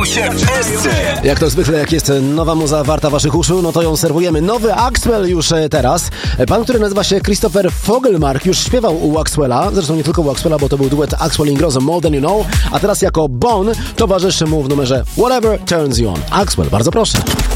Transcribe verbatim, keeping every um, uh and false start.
Bawią się w Esce. Jak to zwykle, jak jest nowa muza warta waszych uszu, no to ją serwujemy. Nowy Axwell już teraz. Pan, który nazywa się Christopher Fogelmark, już śpiewał u Axwella. Zresztą nie tylko u Axwella, bo to był duet Axwell Ingrosso, More Than You Know. A teraz jako Bon towarzyszy mu w numerze Whatever Turns You On. Axwell, bardzo proszę.